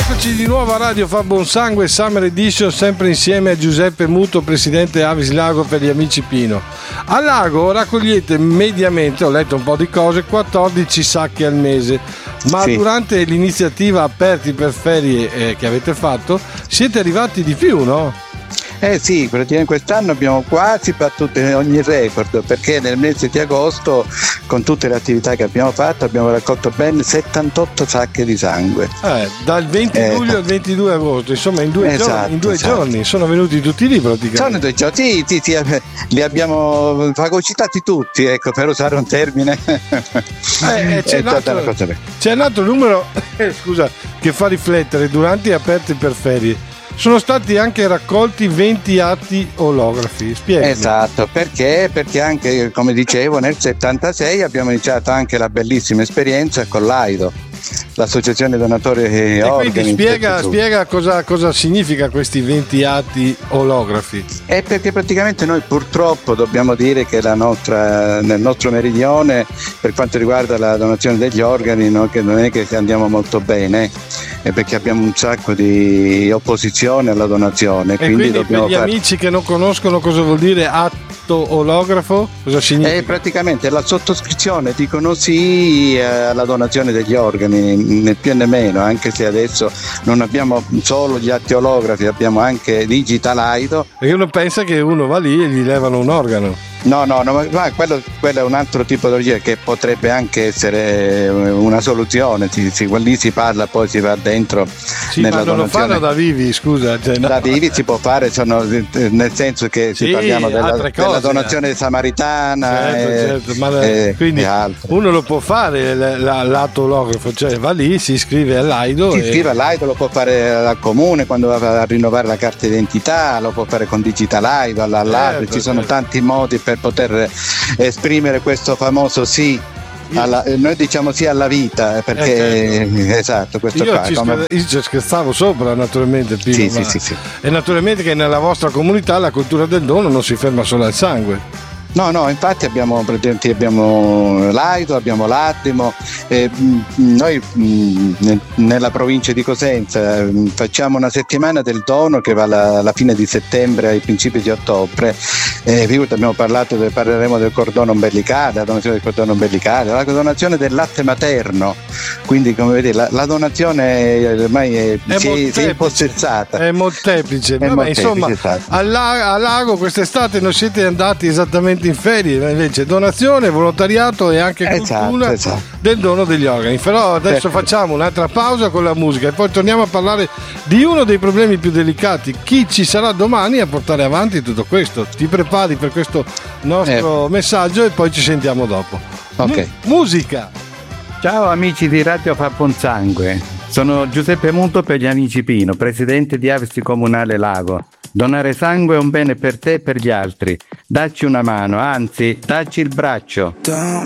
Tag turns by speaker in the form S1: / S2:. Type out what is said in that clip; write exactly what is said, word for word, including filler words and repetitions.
S1: Eccoci di nuovo a Radio Fa Buon Sangue Summer Edition, sempre insieme a Giuseppe Muto, presidente Avis Lago per gli amici Pino. Al lago raccogliete mediamente, ho letto un po' di cose, quattordici sacchi al mese, ma sì, durante l'iniziativa Aperti per Ferie eh, che avete fatto siete arrivati di più, no?
S2: Eh sì, praticamente quest'anno abbiamo quasi battuto ogni record, perché nel mese di agosto, con tutte le attività che abbiamo fatto, abbiamo raccolto ben settantotto sacche di sangue.
S1: Eh, dal venti
S2: eh,
S1: luglio al ventidue agosto, insomma in due,
S2: esatto,
S1: giorni, in due
S2: esatto.
S1: giorni sono venuti tutti lì praticamente.
S2: Sono due giorni, sì, sì, sì, li abbiamo fagocitati tutti, ecco, per usare un termine.
S1: Eh, c'è, un altro, c'è un altro numero eh, scusa, che fa riflettere: durante Aperti per Ferie sono stati anche raccolti venti atti olografi. Spiegami.
S2: Esatto, perché? Perché anche, come dicevo, nel settantasei abbiamo iniziato anche la bellissima esperienza con l'AIDO, l'associazione donatori
S1: e
S2: organi.
S1: Quindi spiega, spiega cosa, cosa significa questi venti atti olografi.
S2: È perché praticamente noi purtroppo dobbiamo dire che la nostra, nel nostro meridione, per quanto riguarda la donazione degli organi, no, che non è che andiamo molto bene, è perché abbiamo un sacco di opposizione alla donazione.
S1: E
S2: quindi,
S1: quindi
S2: dobbiamo
S1: per gli
S2: fare...
S1: amici che non conoscono cosa vuol dire atto olografo, cosa significa?
S2: È praticamente la sottoscrizione, dicono sì alla donazione degli organi, né più né meno, anche se adesso non abbiamo solo gli atti olografi, abbiamo anche Digital AIDO.
S1: Perché uno pensa che uno va lì e gli levano un organo.
S2: No, no, no, ma quello, quello è un altro tipo di che potrebbe anche essere una soluzione. Si, si, lì si parla, poi si va dentro.
S1: Sì,
S2: nella
S1: ma non
S2: donazione.
S1: lo fanno da vivi, scusa. Cioè, no.
S2: Da vivi si può fare, sono, nel senso che
S1: sì,
S2: si parliamo della,
S1: cose,
S2: della donazione samaritana.
S1: Certo,
S2: e,
S1: certo, ma
S2: e,
S1: quindi
S2: e
S1: uno lo può fare l'atto olografo, cioè va lì, si iscrive all'AIDO.
S2: Si
S1: e...
S2: iscrive all'AIDO, lo può fare al comune quando va a rinnovare la carta d'identità, lo può fare con Digital AIDO, all'A L A R, ci sono certo. tanti modi per poter esprimere questo famoso sì. Alla, noi diciamo sì alla vita, perché eh, certo. esatto, questo
S1: io
S2: qua
S1: ci,
S2: come...
S1: io ci scherzavo sopra, naturalmente, Pino,
S2: sì,
S1: ma...
S2: sì, sì, sì.
S1: E naturalmente che nella vostra comunità la cultura del dono non si ferma solo al sangue.
S2: No, no, infatti abbiamo, abbiamo l'AIDO, abbiamo l'Attimo, eh, noi mh, nella provincia di Cosenza mh, facciamo una settimana del dono che va alla, alla fine di settembre ai principi di ottobre. Eh, abbiamo parlato, de, parleremo del cordone ombelicale, la donazione del cordone ombelicale, la donazione del latte materno, quindi come vedete la, la donazione ormai è, è si, è, si è impossessata.
S1: È molteplice,
S2: è
S1: Vabbè,
S2: molteplice
S1: insomma
S2: esatto.
S1: al, al lago quest'estate non siete andati esattamente in ferie, invece donazione, volontariato e anche cultura
S2: esatto, esatto.
S1: del dono degli organi. Però adesso eh. facciamo un'altra pausa con la musica e poi torniamo a parlare di uno dei problemi più delicati: chi ci sarà domani a portare avanti tutto questo. Ti prepari per questo nostro eh. messaggio e poi ci sentiamo dopo.
S2: Ok.
S1: M- musica.
S3: Ciao amici di Radio Fa Buon Sangue, sono Giuseppe Muto per gli amici Pino, presidente di Avis Comunale Lago. Donare sangue è un bene per te e per gli altri. Dacci una mano, anzi, dacci il braccio.
S4: Don't